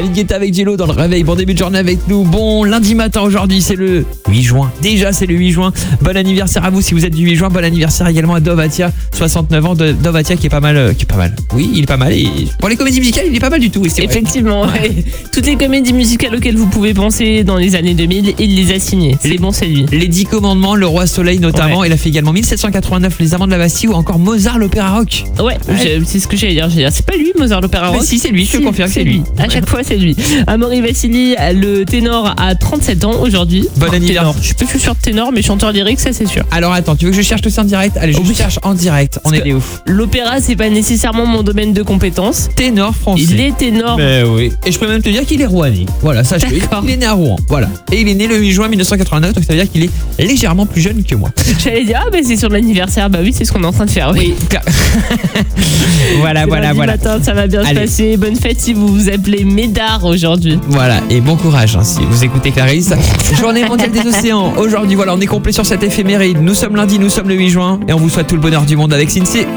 David Guetta avec Jello dans le réveil. Bon début de journée avec nous. Bon lundi matin aujourd'hui, c'est le 8 juin. Déjà, c'est le 8 juin. Bon anniversaire à vous si vous êtes du 8 juin. Bon anniversaire également à Dovatia, 69 ans. Dovatia qui est pas mal. Oui, il est pas mal. Et pour les comédies musicales, il est pas mal du tout. Effectivement, ouais. Toutes les comédies musicales auxquelles vous pouvez penser dans les années 2000, il les a signées. C'est bon, c'est lui. Les 10 commandements, le roi soleil notamment. Ouais. Il a fait également 1789, les amants de la Bastille ou encore Mozart l'opéra rock. Ouais, c'est ce que j'allais dire. C'est pas lui, Mozart l'opéra rock. Mais si, c'est lui, je te confirme que c'est lui. À chaque fois, c'est lui. Amaury Vassili, le ténor, a 37 ans aujourd'hui. Bon anniversaire. Je suis plus sûr de ténor, mais chanteur lyrique, ça c'est sûr. Alors attends, tu veux que je cherche tout ça en direct? Allez, je cherche en direct. On est ouf. L'opéra, c'est pas nécessairement mon domaine de compétence. Ténor français. Il est ténor. Mais oui. Et je peux même te dire qu'il est rouennais. Voilà, sache-le. Il est né à Rouen. Voilà. Et il est né le 8 juin 1989, donc ça veut dire qu'il est légèrement plus jeune que moi. J'allais dire, c'est sur l'anniversaire. Bah oui, c'est ce qu'on est en train de faire. Oui. Voilà. Matin, ça va bien se passer. Bonne fête si vous vous appelez Médard aujourd'hui. Voilà, et bon courage si vous écoutez Clarisse. Journée mondiale des océans. Aujourd'hui, voilà, on est complet sur cette éphéméride. Nous sommes lundi, nous sommes le 8 juin et on vous souhaite tout le bonheur du monde avec Cincy.